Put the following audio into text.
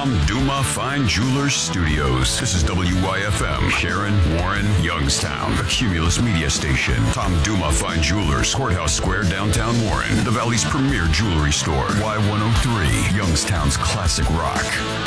Tom Duma Fine Jewelers Studios. This is WYFM, Sharon, Warren, Youngstown, a Cumulus media station. Tom Duma Fine Jewelers, Courthouse Square, downtown Warren. The Valley's premier jewelry store. Y103, Youngstown's classic rock.